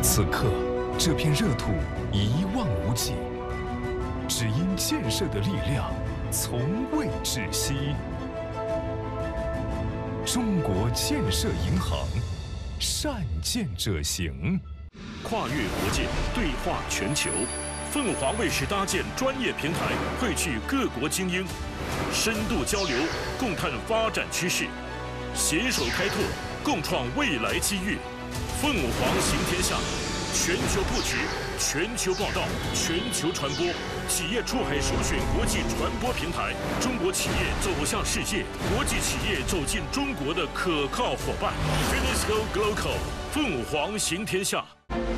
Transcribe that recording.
此刻，这片热土一望无际，只因建设的力量从未止息。中国建设银行，善建者行。 跨越国界，对话全球。凤凰卫视搭建专业平台，汇聚各国精英，深度交流，共探发展趋势，携手开拓，共创未来机遇。凤凰行天下，全球布局，全球报道，全球传播，企业出海首选国际传播平台，中国企业走向世界，国际企业走进中国的可靠伙伴。Finisco Global， 凤凰行天下。